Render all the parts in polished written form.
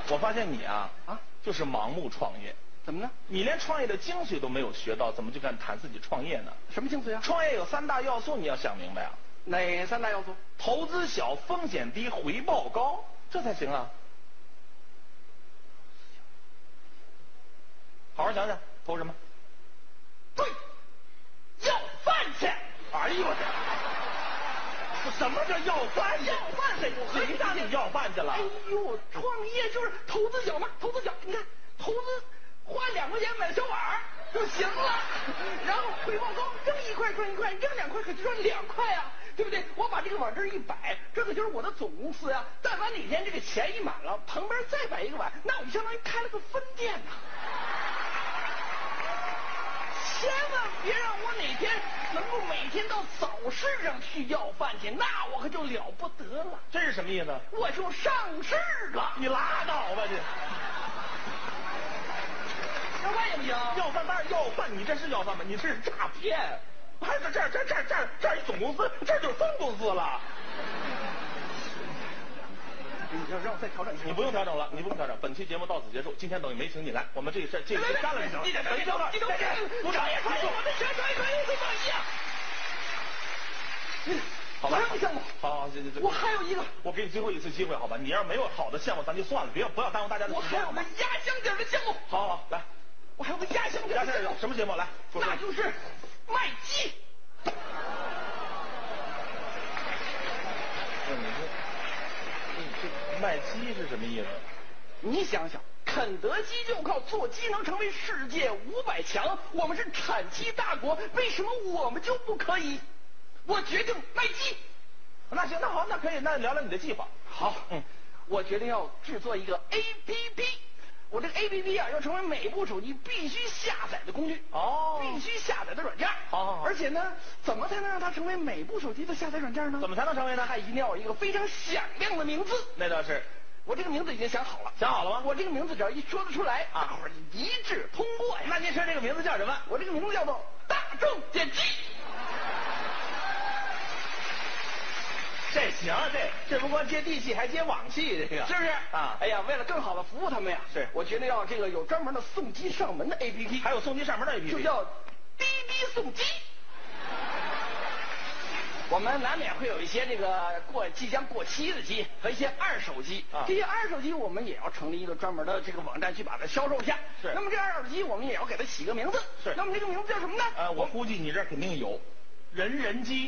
我发现你啊就是盲目创业。 怎么呢？ 你连创业的精髓都没有学到，怎么就敢谈自己创业呢？ 什么精髓啊？ 创业有3大要素，你要想明白啊。 哪3大要素？ 投资小，风险低，回报高，这才行啊。好好想想，投什么？ 对，要饭去。 哎呦我这什么叫要饭去？ 要饭去， 谁让你要饭去了？ 哎呦，创业就是投资小嘛，投资小，你看投资花2块钱买小碗就行了，然后回报高，扔1块赚1块，扔2块可就赚2块啊，对不对？我把这个碗这一摆，这可就是我的总公司呀。但凡哪天这个钱一满了，旁边再摆一个碗，那我就相当于开了个分店呐。千万别让我哪天能够每天到早市上去要饭去，那我可就了不得了。 这是什么意思？ 我就上市了。 你拉倒吧你！ 要饭也不行。 要饭当然要饭，你这是要饭吗？你这是诈骗！还是这一总公司，这就是分公司了。 你要让我再调整一下。 你不用调整了，你不用调整。本期节目到此结束，今天等于没请你来，我们这事干了就行。本期节目再见，鼓掌！ 我们全可以不满意啊！ 好吧， 还有一个项目。 好， 我还有一个。 我给你最后一次机会，好吧？你要是没有好的项目，咱就算了，不要耽误大家的时间。 我还有个压箱底的项目。 好，来。 我还有个压箱底的项目。 什么节目？来， 那就是卖鸡。 卖鸡是什么意思？ 你想想，肯德基就靠做鸡能成为世界500强，我们是产鸡大国，为什么我们就不可以？我决定卖鸡。 那行，那好，那可以，那聊聊你的计划。 好，我决定要制作一个 APP。我这个 APP 啊，要成为每部手机必须下载的工具必须下载的软件。 好， 而且呢，怎么才能让它成为每部手机的下载软件呢？ 怎么才能成为呢？ 它一定要有一个非常响亮的名字。 那倒是， 我这个名字已经想好了。 想好了吗？ 我这个名字只要一说得出来，大伙儿一致通过呀。 那您说这个名字叫什么？ 我这个名字叫做大众点击。 这行，这不光接地气，还接网气，这个是不是啊？ 哎呀，为了更好的服务他们呀， 是我决定要这个有专门的送鸡上门的 APP， 还有送鸡上门的 APP， 就叫滴滴送鸡。我们难免会有一些这个即将过期的鸡和一些二手鸡这些二手鸡我们也要成立一个专门的这个网站去把它销售一下。 是。 那么这二手鸡我们也要给它起个名字。 是。 那么这个名字叫什么呢？ 我估计你这肯定有，人鸡。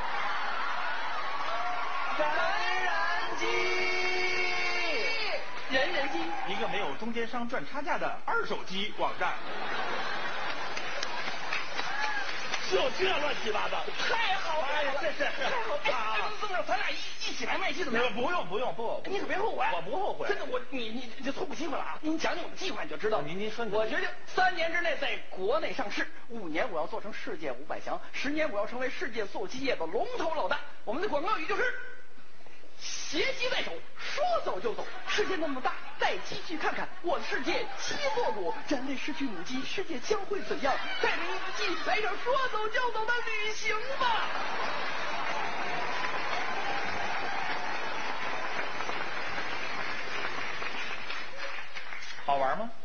人鸡， 一个没有中间商赚差价的二手鸡网站。就这乱七八糟， 太好了！ 这是太好了！这么着，咱俩一起来卖鸡怎么样？ 不用， 你可别后悔。 我不后悔。 真的，你就错过机会了啊！您讲讲我们计划你就知道。 您说， 我决定3年之内在国内上市，5年我要做成世界500强，10年我要成为世界做鸡业的龙头老大。我们的广告语就是：携鸡在手，说走就走。世界那么大，带鸡去看看。我的世界鸡作主，人类失去母鸡，世界将会怎样？带着一只鸡来场说走就走的旅行吧！ 好玩吗？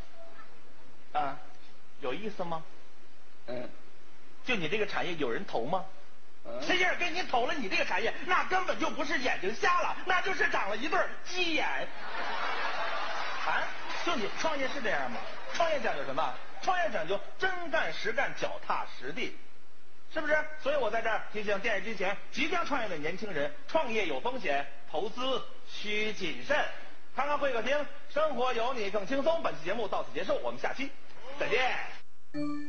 有意思吗？就你这个产业有人投吗？谁要是给你投了你这个产业，那根本就不是眼睛瞎了，那就是长了一对鸡眼。就你创业是这样吗？创业讲究什么？创业讲究真干实干，脚踏实地，是不是？所以我在这儿提醒电视机前即将创业的年轻人，创业有风险，投资需谨慎。看看会客厅，生活有你更轻松。本期节目到此结束，我们下期再见。